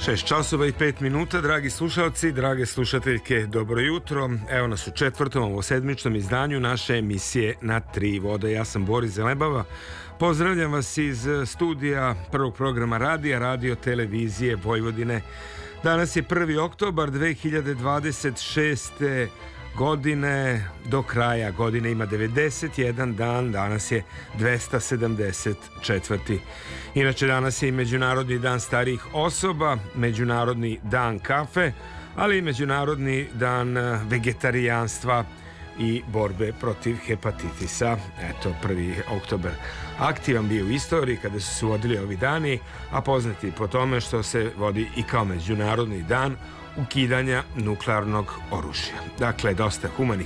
6 časova i 5 minuta, dragi slušalci, drage slušateljke, dobro jutro. Evo nas u četvrtom, ovo sedmičnom izdanju naše emisije Na tri vode. Ja sam Boris Zelebava. Pozdravljam vas iz studija prvog programa radija, radio televizije Vojvodine. Danas je 1. oktobar 2026. godine, do kraja godine ima 91 dan, danas je 274. Inače danas je i Međunarodni dan starijih osoba, Međunarodni dan kafe, ali i Međunarodni dan vegetarijanstva i borbe protiv hepatitisa. Eto, 1. oktobar aktivan bio u istoriji kada su se vodili ovi dani, a poznati po tome što se vodi i kao Međunarodni dan ukidanja nuklearnog oružja. Dakle, dosta humanih.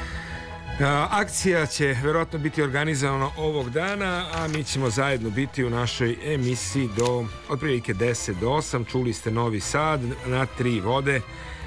Akcija će verovatno biti organizovana ovog dana, a mi ćemo zajedno biti u našoj emisiji do otprilike 10 do 8. Čuli ste Novi Sad na tri vode.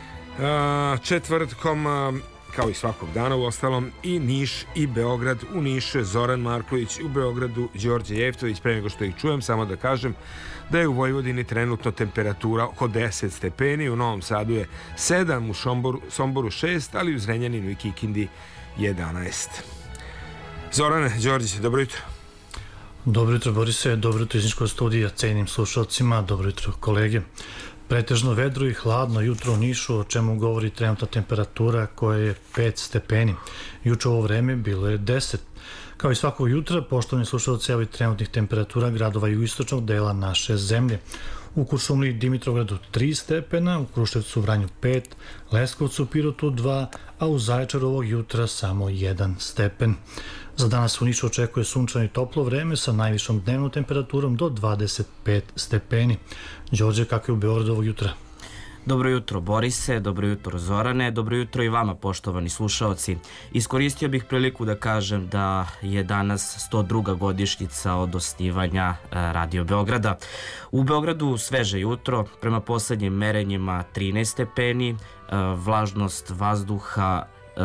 Četvrtkom, kao i svakog dana u ostalom, i Niš i Beograd. U Nišu Zoran Marković, u Beogradu Đorđe Jeftović. Pre nego što ih čujem, samo da kažem da je u Vojvodini trenutno temperatura oko 10 stepeni, u Novom Sadu je 7, u Somboru 6, ali u Zrenjaninu i Kikindi 11. Zorane, Đorđe, dobro jutro. Dobro jutro, Borise, dobro jutro izničkog studija, cenim slušalcima, dobro jutro kolege. Pretežno vedro i hladno jutro u Nišu, o čemu govori trenutna temperatura koja je 5 stepeni. Juče ovo vreme bilo je 10. Kao i svakog jutra, poštovani slušalci, evo i trenutnih temperatura gradova jugoistočnog dela naše zemlje. U Kuršumliji i Dimitrovgradu 3 stepena, u Kruševcu, Vranju 5, Leskovcu, Pirotu 2, a u Zaječaru ovog jutra samo 1 stepen. Za danas u Nišu očekuje sunčano i toplo vreme sa najvišom dnevnom temperaturom do 25 stepeni. Đorđe, kako je u Beogradu ovog jutra? Dobro jutro Borise, dobro jutro Zorane, dobro jutro i vama poštovani slušaoci. Iskoristio bih priliku da kažem da je danas 102. godišnjica od osnivanja Radio Beograda. U Beogradu sveže jutro, prema poslednjim merenjima 13 stepeni, vlažnost vazduha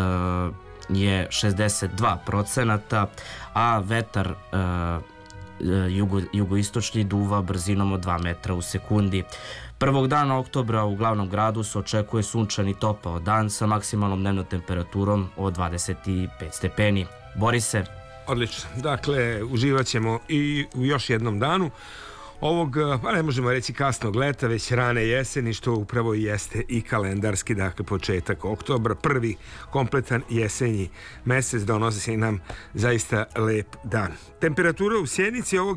je 62%, a vetar jugoistočni duva brzinom od 2 metra u sekundi. Prvog dana oktobra u glavnom gradu se očekuje sunčan i topao dan sa maksimalnom dnevnom temperaturom od 25 stepeni. Borise? Odlično. Dakle, uživat ćemo i u još jednom danu ovog, pa ne možemo reći kasnog leta, već rane jeseni, što upravo i jeste i kalendarski, dakle početak oktobra, prvi kompletan jesenji mesec donosi nam zaista lep dan. Temperatura u Sjenici ovog